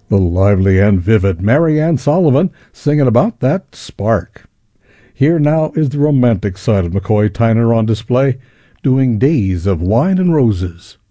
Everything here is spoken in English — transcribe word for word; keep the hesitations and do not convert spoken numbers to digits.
The lively and vivid Mary Ann Sullivan singing about that spark. Here now is the romantic side of McCoy Tyner on display, doing Days of Wine and Roses.